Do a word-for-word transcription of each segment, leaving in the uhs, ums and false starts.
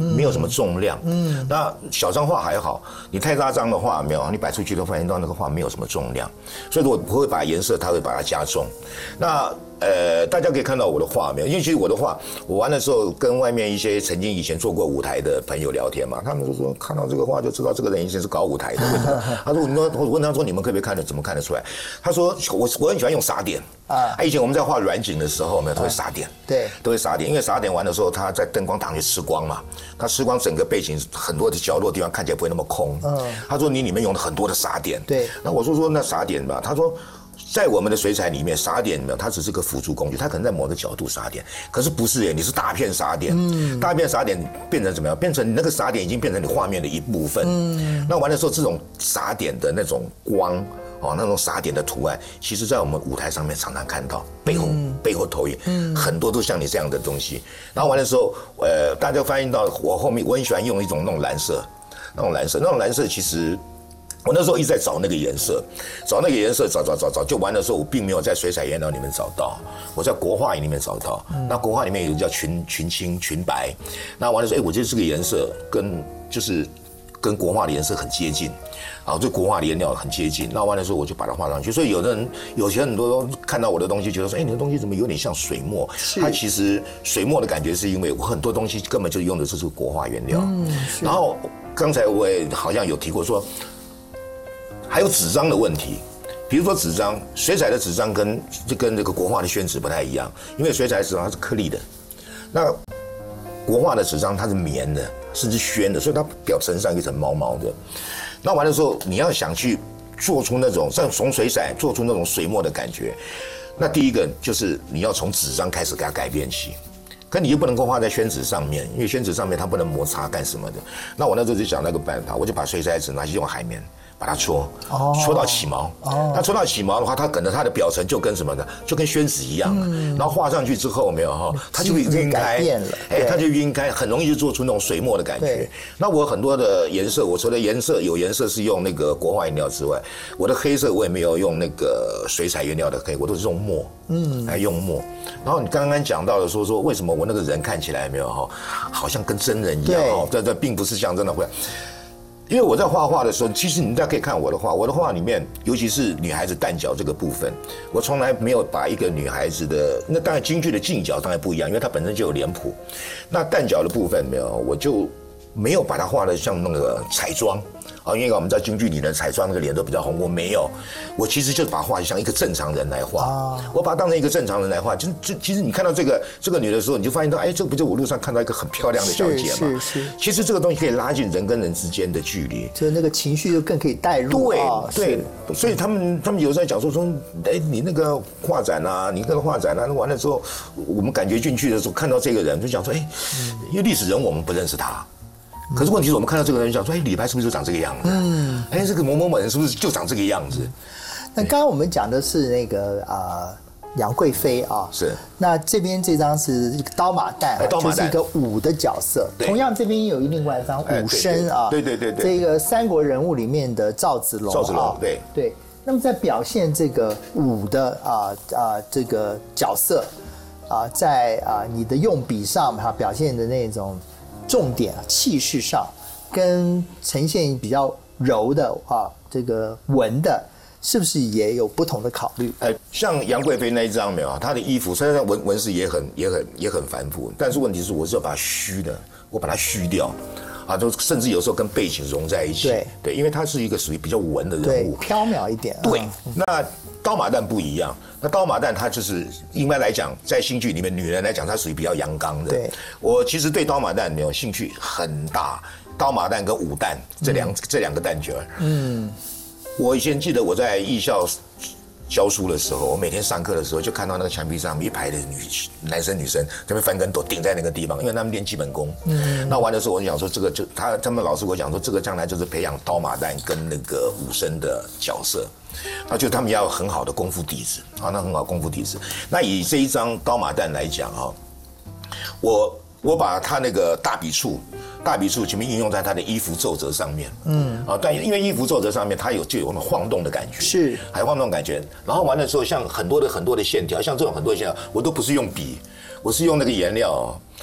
没有什么重量。嗯，那小张画还好，你太大张的画没有，你摆出去都发现到那个画没有什么重量，所以我不会把颜色，它会把它加重。那呃，大家可以看到我的画没有？因为其实我的画，我玩的时候跟外面一些曾经以前做过舞台的朋友聊天嘛，他们就说看到这个画就知道这个人以前是搞舞台的。为什么？他说：“你说我问他说你们可不可以看得怎么看得出来？”他说：“我我很喜欢用撒点啊。以前我们在画软景的时候，没有都会撒点， 对， 都会撒点，因为撒点玩的时候，它在灯光打上去吃光嘛，它吃光整个背景很多的角落地方看起来不会那么空。嗯，他说你里面用了很多的撒点， 对。 那我说说那撒点吧，他说。在我们的水彩里面，撒点没有，它只是个辅助工具，它可能在某个角度撒点，可是不是耶，你是大片撒点，嗯，大片撒点变成怎么样？变成你那个撒点已经变成你画面的一部分。嗯，那玩的时候，这种撒点的那种光，哦，那种撒点的图案，其实在我们舞台上面常常看到，背后、嗯、背后投影，嗯，很多都像你这样的东西。然后玩的时候，呃，大家发现到我后面，我很喜欢用一种那种蓝色，那种蓝色，那种蓝色其实。我那时候一直在找那个颜色，找那个颜色，找找找找，就玩的时候我并没有在水彩颜料里面找到，我在国画里面找到。嗯、那国画里面有一个叫群群青群白，那玩的时候，哎，我觉得这个颜色跟就是跟国画的颜色很接近，啊，这国画的颜料很接近。那玩的时候我就把它画上去，所以有的人有些很多看到我的东西，觉得说，哎，你的东西怎么有点像水墨？它其实水墨的感觉是因为我很多东西根本就用的这是国画原料。嗯、然后刚才我也好像有提过说。还有纸张的问题，比如说纸张，水彩的纸张跟就跟这个国画的宣纸不太一样，因为水彩的纸张它是颗粒的，那国画的纸张它是棉的，甚至宣的，所以它表层上一层毛毛的。那完的时候，你要想去做出那种像从水彩做出那种水墨的感觉，那第一个就是你要从纸张开始给它改变起。可你又不能够画在宣纸上面，因为宣纸上面它不能摩擦干什么的。那我那时候就想那个办法，我就把水彩纸拿去用海绵把它搓，哦、搓到起毛。哦、那搓到起毛的话，它可能它的表层就跟什么的，就跟宣纸一样。嗯、然后画上去之后，没有哈，它就会晕开，哎，它就晕开，很容易就做出那种水墨的感觉。那我很多的颜色，我除了颜色有颜色是用那个国画颜料之外，我的黑色我也没有用那个水彩原料的黑，我都是用墨，嗯，还用墨。然后你刚刚讲到的说说为什么我那个人看起来没有哈，好像跟真人一样哈，这这并不是像真的会。因为我在画画的时候，其实你大家可以看我的画，我的画里面，尤其是女孩子旦角这个部分，我从来没有把一个女孩子的，那当然京剧的近角当然不一样，因为它本身就有脸谱。那旦角的部分没有，我就没有把它画得像那个彩妆。啊，因为我们在京剧里的彩妆那个脸都比较红，我没有，我其实就是把画像一个正常人来画，啊、我把它当成一个正常人来画。就就其实你看到这个这个女的时候，你就发现到，哎，这不就我路上看到一个很漂亮的小姐嘛？是是是。其实这个东西可以拉近人跟人之间的距离， 就那个情绪就更可以带入。 对、 啊、 对，所以他们他们有时候讲说说，哎，你那个画展啊，你那个画展啊，完了之后，我们感觉进去的时候看到这个人，就讲说，哎，因为历史人物我们不认识他。可是问题是我们看到这个人讲说，哎，李白是不是就长这个样子？嗯，哎，这个某某某人是不是就长这个样子？ 那刚刚我们讲的是那个啊，杨贵妃啊， 是。 那这边这张是一个刀马旦，啊，就是一个武的角色。同样这边有另外一张武生啊， 对对对对， 这个三国人物里面的赵子龙， 赵子龙，对对。那么在表现这个武的啊啊这个角色啊，在啊你的用笔上哈表现的那种。重点啊，气势上跟呈现比较柔的啊，这个文的，是不是也有不同的考虑？ 呃，像杨贵妃那一张没有，她的衣服虽然纹纹饰也很也很也很繁复，但是问题是我是要把它虚的，我把它虚掉。啊，就甚至有时候跟背景融在一起， 对对，因为他是一个属于比较文的人物， 飘渺一点。 对，那刀马旦不一样，那刀马旦他就是应该来讲，在新剧里面，女人来讲，她属于比较阳刚的。 对， 我其实对刀马旦有兴趣很大，刀马旦跟武旦这两、嗯、这两个旦角，嗯，我以前记得我在艺校教书的时候，我每天上课的时候就看到那个墙壁上一排的女男生女生这边翻跟斗顶在那个地方，因为他们练基本功。嗯，那完的时候我就想说，这个就他他们老师给我讲说，这个将来就是培养刀马旦跟那个武生的角色，那就他们要有很好的功夫底子啊，那很好功夫底子。那以这一张刀马旦来讲啊，我我把他那个大笔触。大笔触前面应用在他的衣服皱褶上面，嗯，啊，但因为衣服皱褶上面它有就有那种晃动的感觉， 是， 还有晃动的感觉。然后完了之后，像很多的很多的线条，像这种很多的线条，我都不是用笔，我是用那个颜料。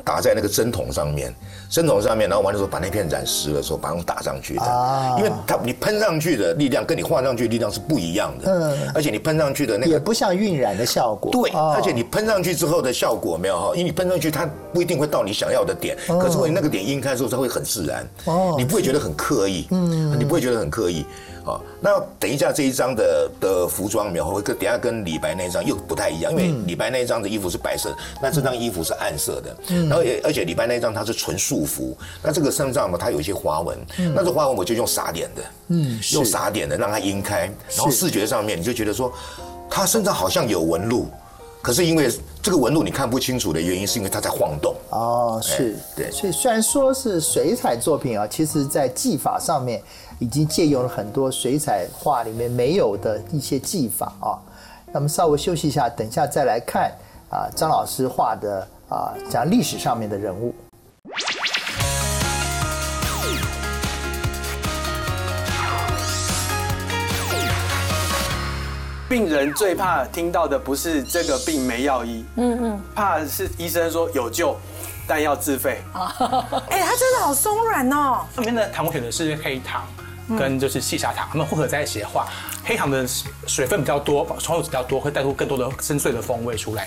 打在那个针筒上面，针筒上面，然后完了之后把那片染湿的时候，把它打上去的，啊、因为它你喷上去的力量跟你画上去的力量是不一样的，嗯，而且你喷上去的那个也不像晕染的效果， 对，哦、而且你喷上去之后的效果没有哈，因为你喷上去它不一定会到你想要的点，哦、可是你那个点晕开之后，它会很自然，哦，你不会觉得很刻意，嗯，你不会觉得很刻意。哦，那等一下这一张的的服装没有，会跟等一下跟李白那一张又不太一样，因为李白那一张的衣服是白色，那这张衣服是暗色的，嗯、然后也而且李白那一张它是纯素服，那这个身上嘛它有一些花纹，嗯、那这花纹我就用撒点的，嗯，用撒点的让它晕开，然后视觉上面你就觉得说，他身上好像有纹路。可是因为这个纹路你看不清楚的原因，是因为它在晃动。哦， 是， 哎、对。 所以虽然说是水彩作品啊，其实在技法上面已经借用了很多水彩画里面没有的一些技法啊。那么稍微休息一下，等一下再来看啊张老师画的啊讲历史上面的人物。 病人最怕听到的不是这个病没药医，嗯嗯，怕是医生说有救，但要自费。 哎，它真的好松软哦。 上面的糖我选的是黑糖，跟就是细砂糖，它们混合在一起的话，黑糖的水分比较多，稠度比较多，会带出更多的深邃的风味出来。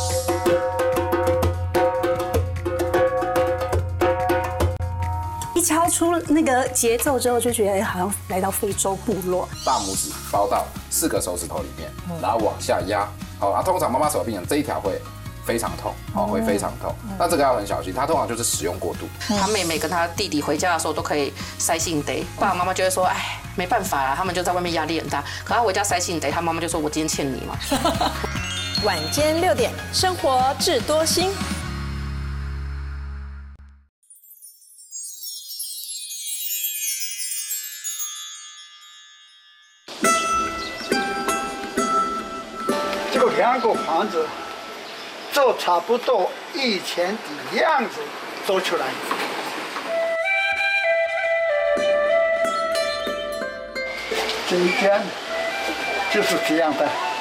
一敲出那个节奏之后，就觉得好像来到非洲部落。 大拇指包到四个手指头里面，然后往下压。好，啊，通常妈妈手病人这一条会非常痛，哦，会非常痛。那这个要很小心，它通常就是使用过度。 他妹妹跟他弟弟回家的时候都可以塞信得，爸爸妈妈就会说，哎，没办法啊，他们就在外面压力很大。可他回家塞信得，他妈妈就说，我今天欠你嘛。 晚间六点，生活智多星。 这个两个房子就差不多以前的样子做出来。这一间就是这样的。